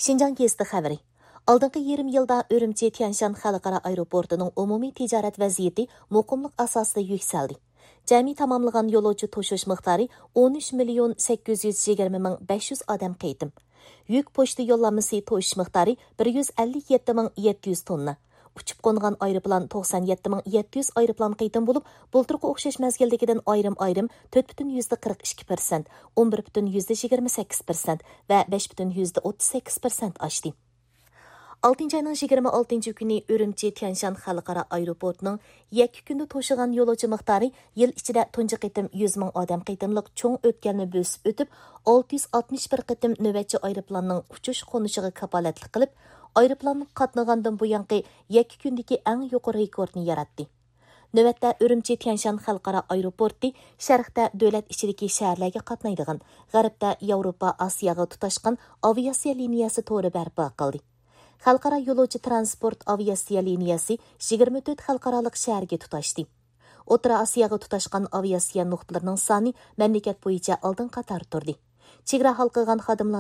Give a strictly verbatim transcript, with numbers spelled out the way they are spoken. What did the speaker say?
Şinjan gezdi xəbəri. Алдыңғы yarım yılda Ürümçi Tianshan Xalqara aeroportunun umumi ticaret vaziyeti muqimlik asasida yükseldi. Cəmi tamamlanan yolcu toşuş miqdarı on üç milyon sekiz yüz yigirma ming besh yuz adam qaytım. Yük poçta yollanması toşuş miqdarı bir yüz ellik yetti ming yetti yüz tonna. Uçup qo'ngan aeroplan to'qson yetti ming yetti yuz aeroplan qaytım bo'lib, bulturqi o'xshash mazgildagidan ayrim-ayrim to'rt butun qirq ikki persent, o'n bir butun yigirma sakkiz persent va besh butun o'ttiz sakkiz persent oshdi. oltinchi ayning yigirma oltinchi kuni Ürümçi Tianshan Xalqara aeroportining yakka kunda to'shigan yo'lovchi miqdori yil ichida tunji qitim yuz ming odam qitimliq cho'ng o'tganni bo'sib o'tib, olti yuz oltmish bir qitim navbatchi aeroplanning uchish qo'nishiga kapolatlik qilib, aeroplanning qatnagandan buyanqi yakka kundagi eng yuqori rekordni yaratdi. Növətdə Ürümçi Tianshan Xalqara aeroporti sharqda davlat ichidagi shaharlarga qatnaydigan, g'arbda Yevropa, Osiyoga tutashgan aviasiya liniyasi to'ri barpo qildi. Xalqaro yo'lovchi transport aviasiya liniyasi yigirma to'rt xalqarалық shaharga tutashdi. O'rta Osiyoga tutashgan aviasiya nuqtalarining soni mamlakat bo'yicha oldin qator turdi. Chegara halqagan xodimlar